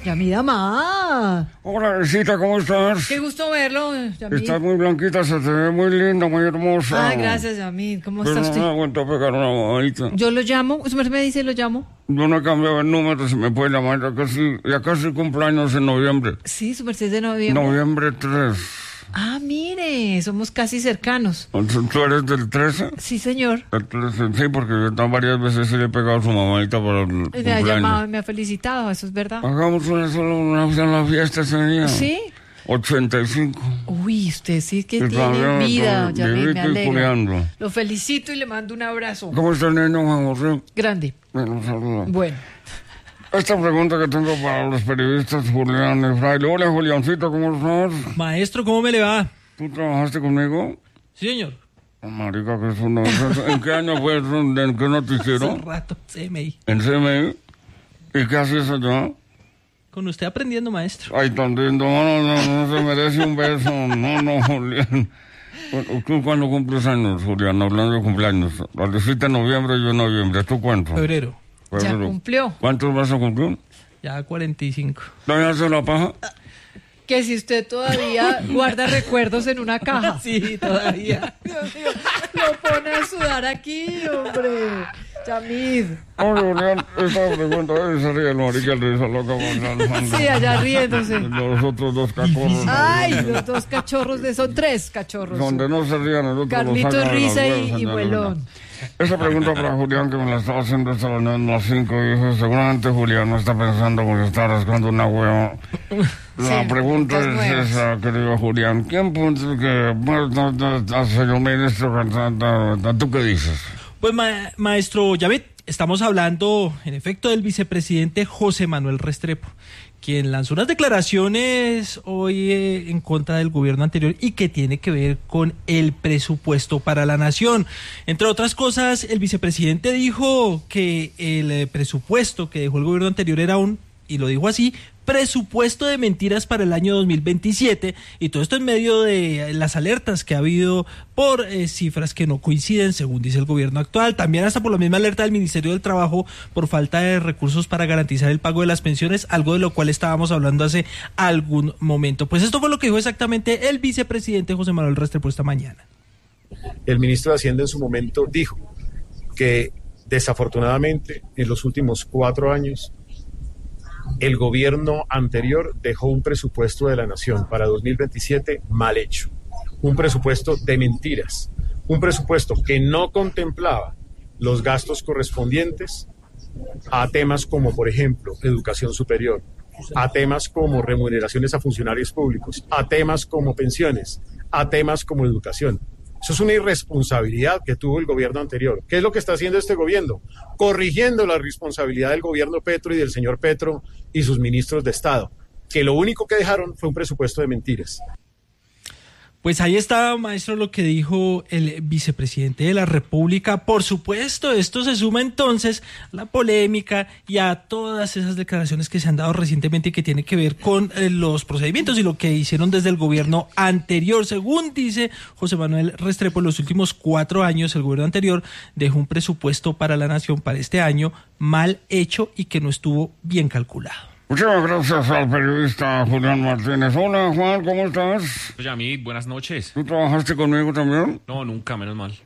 Yamid Amada. Hola, Risita, ¿cómo estás? Qué gusto verlo, Yamid. Estás muy blanquita, se te ve muy linda, muy hermosa. Ah, gracias, Yamid. ¿Cómo Pero está no me usted? aguanto a pegar una bobadita. Yo lo llamo, usted me dice lo llamo. Yo no he cambiado el número, si me puede llamar, ya casi cumpleaños en noviembre. Sí, su merced de noviembre. Noviembre 3. Ah, mire, somos casi cercanos. ¿Tú eres del 13? Sí, señor. El 13, sí, porque yo varias veces sí le he pegado a su mamadita para el Me ha cumpleaños. llamado y me ha felicitado, eso es verdad. Hagamos una fiesta ese día. ¿Sí? 85. Uy, usted sí que Y tiene todavía vida, estoy Yamid, me vivito y alegra. culeando. Lo felicito y le mando un abrazo. ¿Cómo está el niño, Juan José? Grande. Bueno, saludos. Bueno. Esta pregunta que tengo para los periodistas, Julián y Fraile. Hola, Juliancito, ¿cómo estás? Maestro, ¿cómo me le va? ¿Tú trabajaste conmigo? Sí, señor. Oh, marica, que es una... ¿En qué año fue eso? ¿En qué noticiero? Hace rato, CMI. ¿En CMI? ¿Y qué hacías allá? Con usted aprendiendo, maestro. Ay, tan lindo, no se merece un beso. No, Julián. Bueno, ¿tú cuándo cumples años, Julián? Hablando de cumpleaños. La de noviembre, yo en noviembre. ¿Tú cuánto? Febrero. Ya Febrero. cumplió. ¿Cuántos vas a cumplir? Ya 45. ¿Todavía hace la paja? Que si usted todavía guarda recuerdos en una caja. Sí, todavía. Dios mío, lo pone a sudar aquí, hombre. Yamid. Oye, Julián, esta pregunta se ríe el marica, el risa loca. Sí, allá riéndose. Los otros dos cachorros. Ay, los dos cachorros son tres cachorros. Donde no se rían, el otro Carlito lo saca de las Risa huevas, y señora. Huelón. Esa pregunta para Julián, que me la estaba haciendo esta mañana a las 5, y dije, seguramente Julián no está pensando porque está rascando una hueva. La Sí, pregunta preguntas es nuevas. esa, querido Julián. ¿Quién puso que, señor ministro, tú qué dices? Pues, maestro Yamid, estamos hablando, en efecto, del vicepresidente José Manuel Restrepo, quien lanzó unas declaraciones hoy en contra del gobierno anterior y que tiene que ver con el presupuesto para la nación. Entre otras cosas, el vicepresidente dijo que el presupuesto que dejó el gobierno anterior era y lo dijo así, presupuesto de mentiras para el año 2027, y todo esto en medio de las alertas que ha habido por cifras que no coinciden, según dice el gobierno actual, también hasta por la misma alerta del Ministerio del Trabajo por falta de recursos para garantizar el pago de las pensiones, algo de lo cual estábamos hablando hace algún momento. Pues esto fue lo que dijo exactamente el vicepresidente José Manuel Restrepo esta mañana. El ministro de Hacienda en su momento dijo que desafortunadamente en los últimos 4 años el gobierno anterior dejó un presupuesto de la nación para 2027 mal hecho, un presupuesto de mentiras, un presupuesto que no contemplaba los gastos correspondientes a temas como, por ejemplo, educación superior, a temas como remuneraciones a funcionarios públicos, a temas como pensiones, a temas como educación. Eso es una irresponsabilidad que tuvo el gobierno anterior. ¿Qué es lo que está haciendo este gobierno? Corrigiendo la responsabilidad del gobierno Petro y del señor Petro y sus ministros de Estado, que lo único que dejaron fue un presupuesto de mentiras. Pues ahí está, maestro, lo que dijo el vicepresidente de la República. Por supuesto, esto se suma entonces a la polémica y a todas esas declaraciones que se han dado recientemente y que tiene que ver con los procedimientos y lo que hicieron desde el gobierno anterior. Según dice José Manuel Restrepo, en los últimos 4 años el gobierno anterior dejó un presupuesto para la nación para este año mal hecho y que no estuvo bien calculado. Muchas gracias al periodista Julián Martínez. Hola, Juan, ¿cómo estás? Oye, a mí, buenas noches. ¿Tú trabajaste conmigo también? No, nunca, menos mal.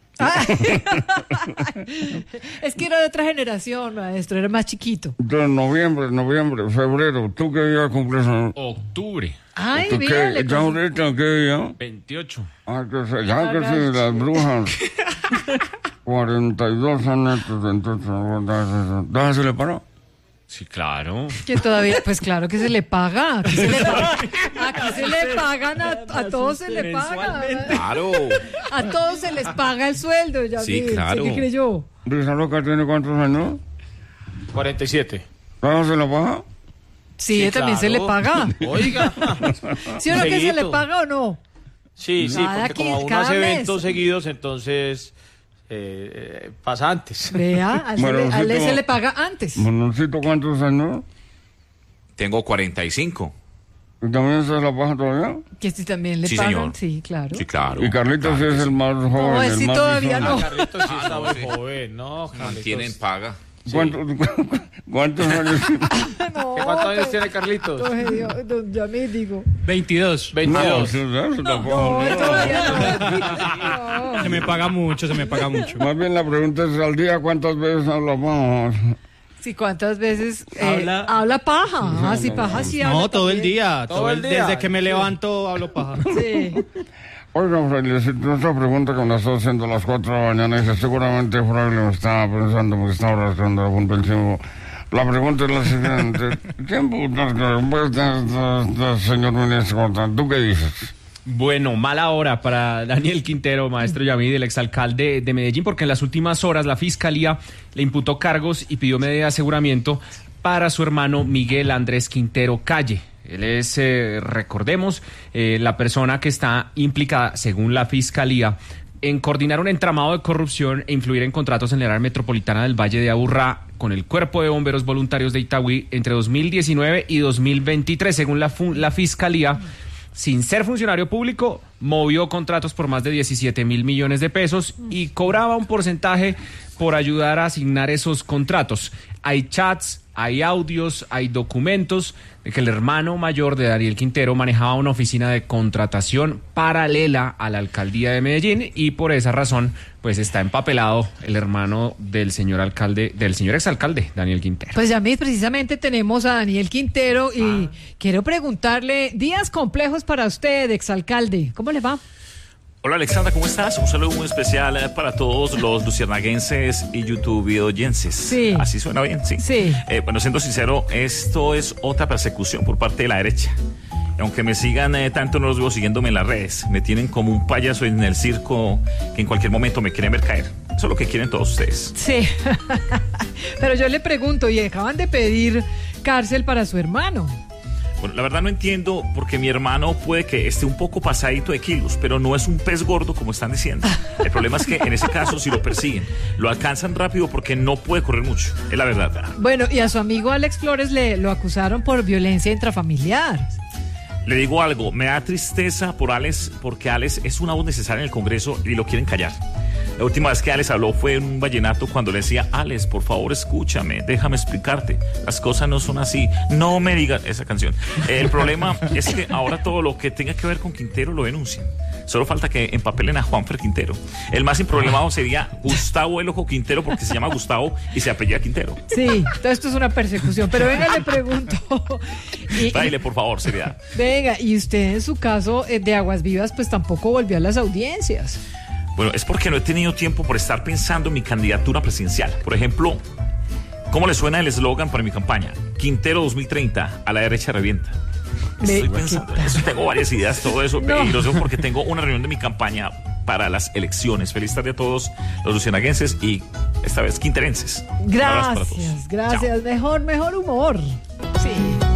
Es que era de otra generación, maestro, era más chiquito. De noviembre, febrero. ¿Tú qué día cumples? Octubre Ay, ¿Tú mira, qué? ¿Ya ahorita qué día? 28. Ah, que sí, ya que sí, las brujas. 42 años, entonces, ¿ya se le paró? Sí, claro. que todavía, pues claro que se le paga. Aquí se le pagan, a todos se le paga. Claro. A todos se les paga el sueldo, ya Sí, claro. ¿Qué creyó? ¿Risa loca tiene cuántos años? 47. ¿Ya se la paga? Sí, Sí, también se le claro. paga. Oiga. ¿Sí o no que se le Seguido. paga o no? Sí, Cada porque como uno cada hace mes. eventos seguidos, entonces pasa antes. Vea, Bueno, a él sí, se le paga antes. Mononcito, ¿cuántos años? Tengo 45. ¿Y también se la paga todavía? Que si también le Sí, pagan, señor. sí, claro. Sí, claro. Y Carlitos sí es el más joven, No, el sí, más todavía bisonte. no. Carlitos sí está no, muy sí. joven, ¿no? Mantienen Carlitos. paga. ¿Cuántos años? No, ¿Cuántos años tiene Carlitos? don Yamid, digo. 22. 22. Eso tampoco. No, todavía no. Se me paga mucho. Más bien la pregunta es, ¿al día cuántas veces hablamos? Sí, ¿cuántas veces Habla paja? Sí, paja sí habla. No, todo el también. día. Todo el día. Desde que me levanto hablo paja. Sí. Oiga, Frailecito, esta pregunta que me la estoy haciendo a las 4 de la mañana, dice, seguramente Fraile me estaba pensando porque estaba rascando la punta del chivo. La pregunta es la siguiente. ¿Quién putas que señor ministro? ¿Tú qué dices? Bueno, mala hora para Daniel Quintero, maestro Yamid, el exalcalde de Medellín, porque en las últimas horas la Fiscalía le imputó cargos y pidió medida de aseguramiento para su hermano Miguel Andrés Quintero Calle. Él es, recordemos, la persona que está implicada, según la Fiscalía, en coordinar un entramado de corrupción e influir en contratos en la área metropolitana del Valle de Aburrá con el Cuerpo de Bomberos Voluntarios de Itagüí entre 2019 y 2023. Según la Fiscalía, sin ser funcionario público, movió contratos por más de 17 mil millones de pesos y cobraba un porcentaje por ayudar a asignar esos contratos. Hay chats, hay audios, hay documentos de que el hermano mayor de Daniel Quintero manejaba una oficina de contratación paralela a la alcaldía de Medellín y por esa razón pues está empapelado el hermano del señor exalcalde Daniel Quintero. Pues Yamid, precisamente tenemos a Daniel Quintero y quiero preguntarle, días complejos para usted, exalcalde, ¿cómo le va? Hola Alexandra, ¿cómo estás? Un saludo muy especial para todos los luciérnaguenses y youtubeoyenses. Sí. ¿Así suena bien? Sí. Sí. Bueno, siendo sincero, esto es otra persecución por parte de la derecha. Aunque me sigan tanto, no los veo siguiéndome en las redes. Me tienen como un payaso en el circo que en cualquier momento me quieren ver caer. Eso es lo que quieren todos ustedes. Sí, pero yo le pregunto, y acaban de pedir cárcel para su hermano. Bueno, la verdad no entiendo porque mi hermano puede que esté un poco pasadito de kilos, pero no es un pez gordo como están diciendo. El problema es que en ese caso si lo persiguen, lo alcanzan rápido porque no puede correr mucho, es la verdad. Bueno, y a su amigo Alex Flores lo acusaron por violencia intrafamiliar. Le digo algo, me da tristeza por Alex, porque Alex es una voz necesaria en el Congreso y lo quieren callar. La última vez que Alex habló fue en un vallenato cuando le decía, Alex, por favor escúchame, déjame explicarte, las cosas no son así, no me digas esa canción. El problema es que ahora todo lo que tenga que ver con Quintero lo denuncian. Solo falta que empapelen a Juanfer Quintero. El más improblemado sería Gustavo el Ojo Quintero porque se llama Gustavo y se apellida Quintero. Sí, todo esto es una persecución, pero venga, le pregunto. Dale, por favor, seriedad. Venga, y usted en su caso de Aguas Vivas pues tampoco volvió a las audiencias. Bueno, es porque no he tenido tiempo por estar pensando en mi candidatura presidencial. Por ejemplo, ¿cómo le suena el eslogan para mi campaña? Quintero 2030, a la derecha revienta. Estoy pensando en eso, tengo varias ideas, todo eso, No. y lo sé porque tengo una reunión de mi campaña para las elecciones. Feliz tarde a todos los luciérnaguenses y esta vez quinterenses. Un abrazo para todos. Gracias, mejor humor. Sí.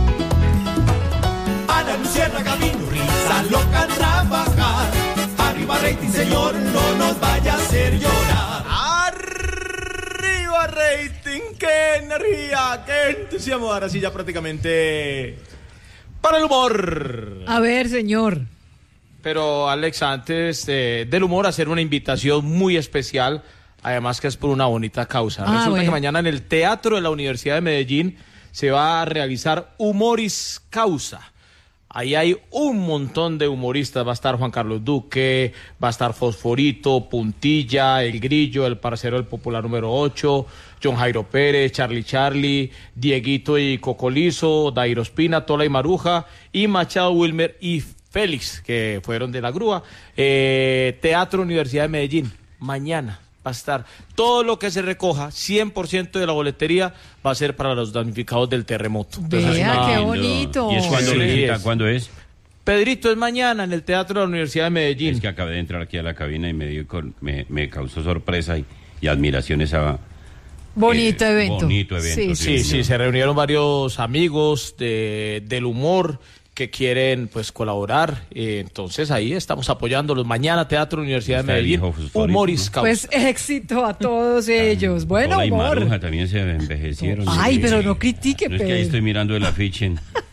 A la luciérnaga vino risa loca a trabajar. Arriba rating, señor, no nos vaya a hacer llorar. Arriba rating, qué energía, qué entusiasmo. Ahora sí ya prácticamente para el humor. A ver, señor. Pero Alex, antes del humor, hacer una invitación muy especial, además que es por una bonita causa. Resulta bueno. que mañana en el Teatro de la Universidad de Medellín se va a realizar Humoris Causa. Ahí hay un montón de humoristas, va a estar Juan Carlos Duque, va a estar Fosforito, Puntilla, El Grillo, el parcero del Popular número 8, John Jairo Pérez, Charlie, Dieguito y Cocolizo, Dairo Espina, Tola y Maruja, y Machado Wilmer y Félix, que fueron de la grúa. Teatro Universidad de Medellín, mañana va a estar. Todo lo que se recoja, 100% de la boletería, va a ser para los damnificados del terremoto. Entonces, Vea, qué bonito. ¿Y es cuando, Sí, Luisita, es. cuándo es? Pedrito, es mañana en el Teatro de la Universidad de Medellín. Es que acabé de entrar aquí a la cabina y me causó sorpresa y admiración esa... Bonito evento. Bonito evento. Sí, se reunieron varios amigos del humor que quieren pues colaborar, entonces ahí estamos apoyándolos. Mañana Teatro Universidad de Está el Medellín, hijo Fosforito, Humoris ¿no? Causa. Pues éxito a todos ellos. Bueno, Tola y humor. Maruja también se envejecieron. Ay, Sí, pero sí. no critique, No, es que ahí Pedro. estoy mirando el afiche.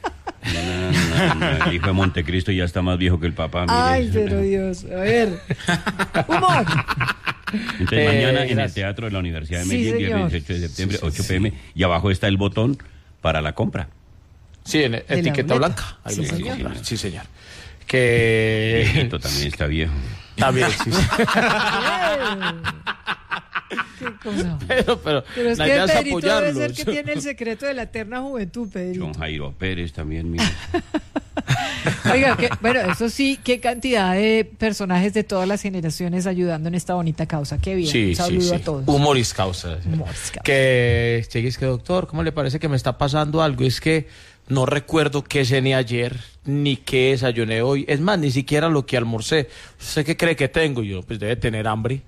El hijo de Montecristo ya está más viejo que el papá. Mire. Ay, pero Dios. A ver. Humor. Entonces mañana en el Teatro de la Universidad de Medellín, viernes 18 de septiembre, 8 p.m. Y abajo está el botón para la compra. Sí, en etiqueta blanca. Ahí Sí, lo pueden señor. comprar. Sí, señor. Que... Viejito también está viejo. También, sí. Qué cosa. Pero Pero es la que idea es Pedrito debe apoyarlo. ser que tiene el secreto de la eterna juventud, Pedrito. John Jairo Pérez también, mira. Oiga, bueno, eso sí, qué cantidad de personajes de todas las generaciones ayudando en esta bonita causa. Qué bien. Sí, Un saludo sí, sí. a todos. Humoris causa. Humoris causa. Que llegues que doctor, ¿cómo le parece que me está pasando algo? Es que no recuerdo qué cené ayer, ni qué desayuné hoy. Es más, ni siquiera lo que almorcé. ¿Usted qué cree que tengo? Yo, pues debe tener hambre.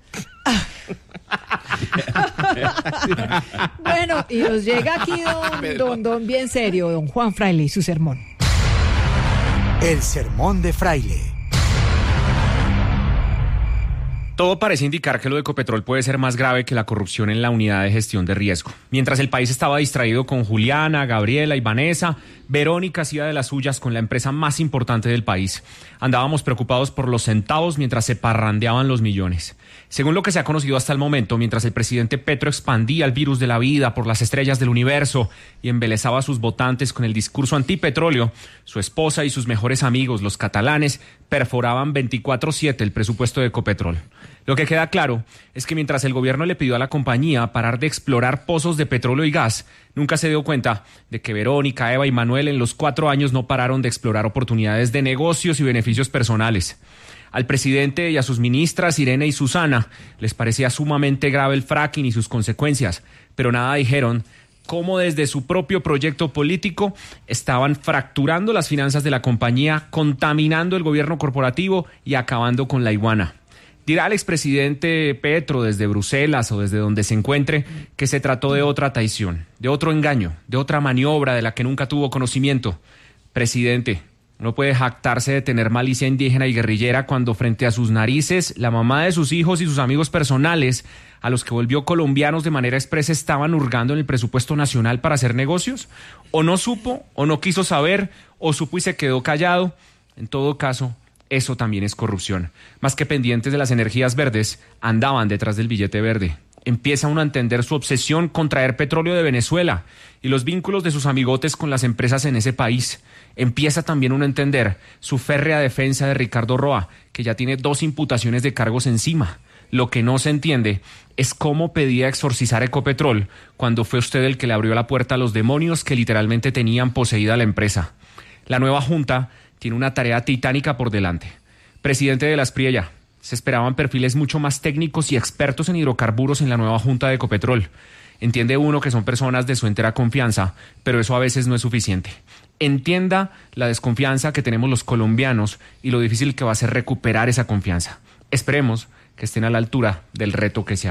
Bueno, y nos llega aquí don bien serio, don Juan Fraile y su sermón. El sermón de Fraile. Todo parece indicar que lo de Ecopetrol puede ser más grave que la corrupción en la unidad de gestión de riesgo. Mientras el país estaba distraído con Juliana, Gabriela y Vanessa, Verónica hacía de las suyas con la empresa más importante del país. Andábamos preocupados por los centavos mientras se parrandeaban los millones. Según lo que se ha conocido hasta el momento, mientras el presidente Petro expandía el virus de la vida por las estrellas del universo y embelezaba a sus votantes con el discurso antipetróleo, su esposa y sus mejores amigos, los catalanes, perforaban 24/7 el presupuesto de Ecopetrol. Lo que queda claro es que mientras el gobierno le pidió a la compañía parar de explorar pozos de petróleo y gas, nunca se dio cuenta de que Verónica, Eva y Manuel en los 4 años no pararon de explorar oportunidades de negocios y beneficios personales. Al presidente y a sus ministras, Irene y Susana, les parecía sumamente grave el fracking y sus consecuencias, pero nada dijeron cómo desde su propio proyecto político estaban fracturando las finanzas de la compañía, contaminando el gobierno corporativo y acabando con la iguana. Dirá el expresidente Petro desde Bruselas o desde donde se encuentre que se trató de otra traición, de otro engaño, de otra maniobra de la que nunca tuvo conocimiento. Presidente, no puede jactarse de tener malicia indígena y guerrillera cuando frente a sus narices la mamá de sus hijos y sus amigos personales, a los que volvió colombianos de manera expresa, estaban hurgando en el presupuesto nacional para hacer negocios. O no supo, o no quiso saber, o supo y se quedó callado. En todo caso, eso también es corrupción. Más que pendientes de las energías verdes, andaban detrás del billete verde. Empieza uno a entender su obsesión con traer petróleo de Venezuela y los vínculos de sus amigotes con las empresas en ese país. Empieza también uno a entender su férrea defensa de Ricardo Roa, que ya tiene 2 imputaciones de cargos encima. Lo que no se entiende es cómo pedía exorcizar Ecopetrol cuando fue usted el que le abrió la puerta a los demonios que literalmente tenían poseída la empresa. La nueva junta tiene una tarea titánica por delante. Presidente de la Espriella, se esperaban perfiles mucho más técnicos y expertos en hidrocarburos en la nueva junta de Ecopetrol. Entiende uno que son personas de su entera confianza, pero eso a veces no es suficiente. Entienda la desconfianza que tenemos los colombianos y lo difícil que va a ser recuperar esa confianza. Esperemos que estén a la altura del reto que se